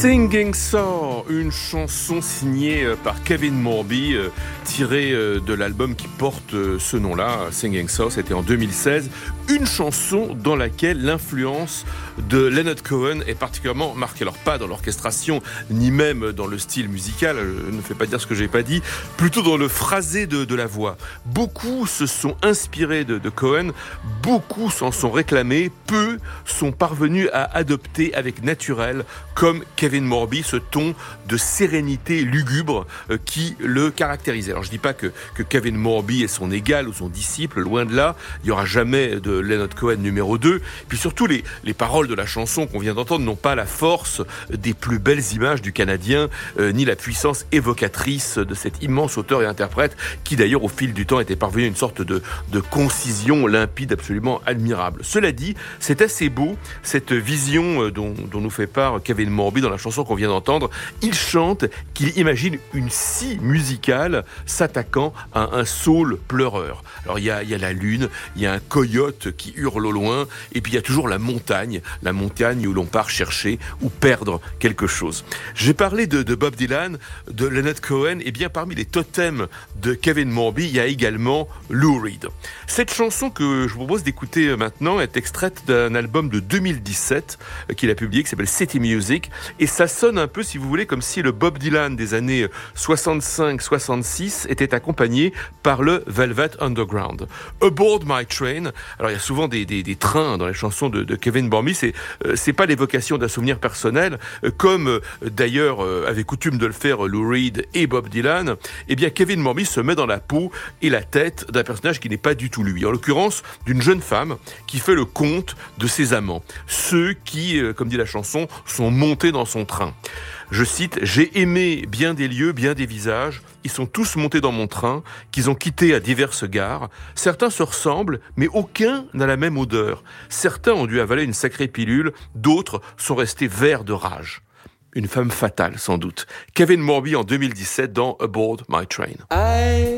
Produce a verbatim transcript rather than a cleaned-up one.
Singing Soul, une chanson signée par Kevin Morby, tirée de l'album qui porte ce nom-là, Singing Soul, c'était en deux mille seize. Une chanson dans laquelle l'influence de Leonard Cohen est particulièrement marquée. Alors pas dans l'orchestration, ni même dans le style musical, je ne fais pas dire ce que j'ai pas dit, plutôt dans le phrasé de, de la voix. Beaucoup se sont inspirés de, de Cohen, beaucoup s'en sont réclamés, peu sont parvenus à adopter avec naturel, comme Kevin Morby, ce ton de sérénité lugubre euh, qui le caractérisait. Alors je dis pas que, que Kevin Morby est son égal ou son disciple, loin de là, il n'y aura jamais de Leonard Cohen numéro deux. Puis surtout, les, les paroles de la chanson qu'on vient d'entendre n'ont pas la force des plus belles images du Canadien, euh, ni la puissance évocatrice de cet immense auteur et interprète qui d'ailleurs au fil du temps était parvenu à une sorte de, de concision limpide absolument admirable. Cela dit, c'est assez beau, cette vision dont, dont nous fait part Kevin Morby dans la chanson qu'on vient d'entendre. Il chante qu'il imagine une scie musicale s'attaquant à un saule pleureur. Alors il y a, il y a la lune, il y a un coyote qui hurle au loin, et puis il y a toujours la montagne, la montagne où l'on part chercher ou perdre quelque chose. J'ai parlé de, de Bob Dylan, de Leonard Cohen, et bien parmi les totems de Kevin Morby, il y a également Lou Reed. Cette chanson que je vous propose d'écouter maintenant est extraite d'un album de deux mille dix-sept qu'il a publié, qui s'appelle City Music, et ça sonne un peu, si vous voulez, comme si le Bob Dylan des années soixante-cinq soixante-six était accompagné par le Velvet Underground. Aboard My Train, alors il y a souvent des, des, des trains dans les chansons de, de Kevin Morby, c'est, euh, c'est pas l'évocation d'un souvenir personnel, euh, comme euh, d'ailleurs euh, avait coutume de le faire Lou Reed et Bob Dylan. Eh bien Kevin Morby se met dans la peau et la tête d'un personnage qui n'est pas du tout lui, en l'occurrence d'une jeune femme qui fait le compte de ses amants, ceux qui, euh, comme dit la chanson, sont montés dans son train. Je cite, « J'ai aimé bien des lieux, bien des visages. Ils sont tous montés dans mon train, qu'ils ont quitté à diverses gares. Certains se ressemblent, mais aucun n'a la même odeur. Certains ont dû avaler une sacrée pilule, d'autres sont restés verts de rage. » Une femme fatale, sans doute. Kevin Morby en deux mille dix-sept dans Aboard My Train. I...